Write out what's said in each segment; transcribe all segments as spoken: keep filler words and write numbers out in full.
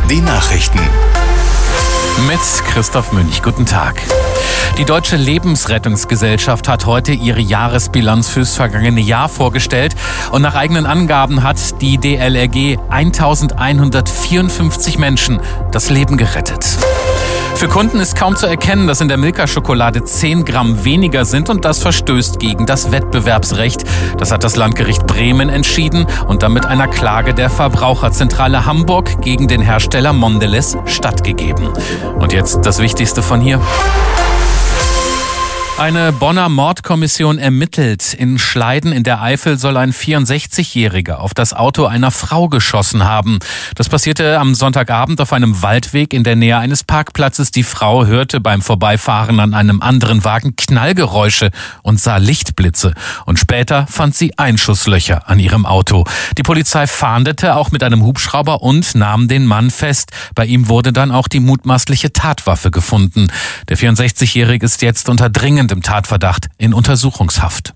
die Nachrichten. Mit Christoph Münch. Guten Tag. Die Deutsche Lebensrettungsgesellschaft hat heute ihre Jahresbilanz fürs vergangene Jahr vorgestellt. Und nach eigenen Angaben hat die D L R G eintausendeinhundertvierundfünfzig Menschen das Leben gerettet. Für Kunden ist kaum zu erkennen, dass in der Milka-Schokolade zehn Gramm weniger sind und das verstößt gegen das Wettbewerbsrecht. Das hat das Landgericht Bremen entschieden und damit einer Klage der Verbraucherzentrale Hamburg gegen den Hersteller Mondelez stattgegeben. Und jetzt das Wichtigste von hier. Eine Bonner Mordkommission ermittelt. In Schleiden in der Eifel soll ein vierundsechzigjähriger auf das Auto einer Frau geschossen haben. Das passierte am Sonntagabend auf einem Waldweg in der Nähe eines Parkplatzes. Die Frau hörte beim Vorbeifahren an einem anderen Wagen Knallgeräusche und sah Lichtblitze. Und später fand sie Einschusslöcher an ihrem Auto. Die Polizei fahndete auch mit einem Hubschrauber und nahm den Mann fest. Bei ihm wurde dann auch die mutmaßliche Tatwaffe gefunden. Der vierundsechzigjährige ist jetzt unter dringendem im Tatverdacht in Untersuchungshaft.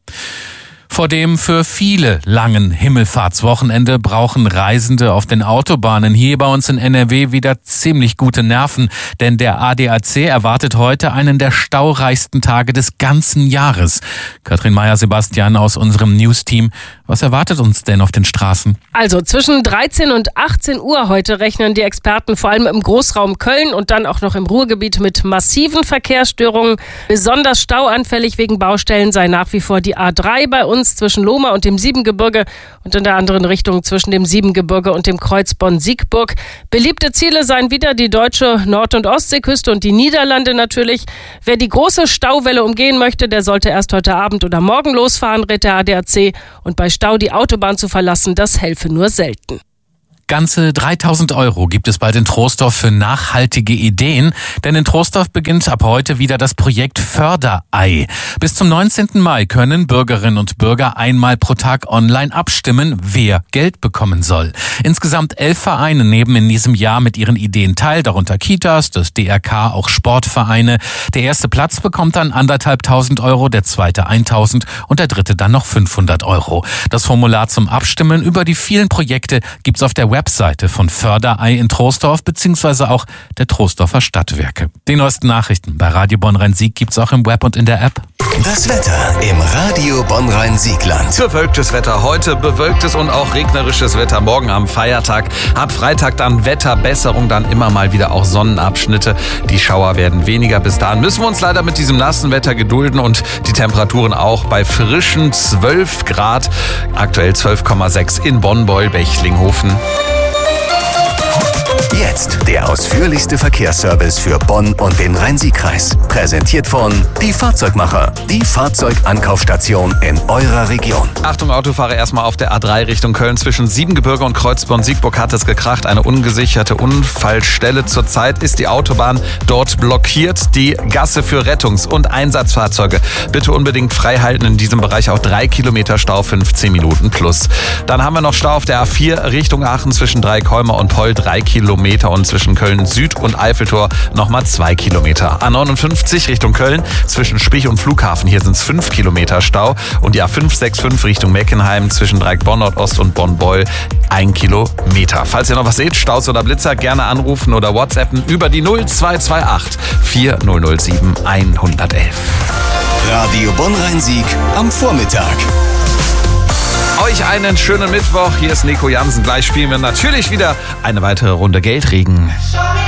Vor dem für viele langen Himmelfahrtswochenende brauchen Reisende auf den Autobahnen hier bei uns in N R W wieder ziemlich gute Nerven, denn der A D A C erwartet heute einen der staureichsten Tage des ganzen Jahres. Katrin Meyer-Sebastian aus unserem News-Team, was erwartet uns denn auf den Straßen? Also zwischen dreizehn und achtzehn Uhr heute rechnen die Experten vor allem im Großraum Köln und dann auch noch im Ruhrgebiet mit massiven Verkehrsstörungen. Besonders stauanfällig wegen Baustellen sei nach wie vor die A drei bei uns zwischen Lohmar und dem Siebengebirge und in der anderen Richtung zwischen dem Siebengebirge und dem Kreuz Bonn-Siegburg. Beliebte Ziele seien wieder die deutsche Nord- und Ostseeküste und die Niederlande natürlich. Wer die große Stauwelle umgehen möchte, der sollte erst heute Abend oder morgen losfahren, rät der A D A C. Und bei Stau die Autobahn zu verlassen, das helfe nur selten. Ganze dreitausend Euro gibt es bald in Troisdorf für nachhaltige Ideen, denn in Troisdorf beginnt ab heute wieder das Projekt Förderei. Bis zum neunzehnten Mai können Bürgerinnen und Bürger einmal pro Tag online abstimmen, wer Geld bekommen soll. Insgesamt elf Vereine nehmen in diesem Jahr mit ihren Ideen teil, darunter Kitas, das D R K, auch Sportvereine. Der erste Platz bekommt dann anderthalbtausend Euro, der zweite eintausend und der dritte dann noch fünfhundert Euro. Das Formular zum Abstimmen über die vielen Projekte gibt's auf der Website Webseite von Förderei in Troisdorf beziehungsweise auch der Troisdorfer Stadtwerke. Die neuesten Nachrichten bei Radio Bonn-Rhein-Sieg gibt's auch im Web und in der App. Das Wetter im Radio Bonn-Rhein-Siegland. Bewölktes Wetter heute, bewölktes und auch regnerisches Wetter morgen am Feiertag. Ab Freitag dann Wetterbesserung, dann immer mal wieder auch Sonnenabschnitte. Die Schauer werden weniger. Bis dahin müssen wir uns leider mit diesem nassen Wetter gedulden und die Temperaturen auch bei frischen zwölf Grad. Aktuell zwölf Komma sechs in Bonn-Beul-Bechlinghofen. Jetzt der ausführlichste Verkehrsservice für Bonn und den Rhein-Sieg-Kreis. Präsentiert von Die Fahrzeugmacher, die Fahrzeugankaufstation in eurer Region. Achtung Autofahrer, erstmal auf der A drei Richtung Köln zwischen Siebengebirge und Kreuz Bonn-Siegburg hat es gekracht. Eine ungesicherte Unfallstelle. Zurzeit ist die Autobahn dort blockiert. Die Gasse für Rettungs- und Einsatzfahrzeuge bitte unbedingt frei halten. In diesem Bereich auch drei Kilometer Stau, fünfzehn Minuten plus. Dann haben wir noch Stau auf der A vier Richtung Aachen zwischen Dreikolmer und Poll, drei Kilometer. Und zwischen Köln Süd und Eiffeltor nochmal zwei Kilometer. A neunundfünfzig Richtung Köln zwischen Spich und Flughafen. Hier sind es fünf Kilometer Stau. Und die A fünf sechs fünf Richtung Meckenheim zwischen Dreieck Bonn Nordost und Bonn-Beul ein Kilometer. Falls ihr noch was seht, Staus oder Blitzer, gerne anrufen oder WhatsAppen über die null zwei zwei acht vier null null sieben eins eins eins. Radio Bonn-Rhein-Sieg am Vormittag. Euch einen schönen Mittwoch. Hier ist Nico Jansen. Gleich spielen wir natürlich wieder eine weitere Runde Geldregen.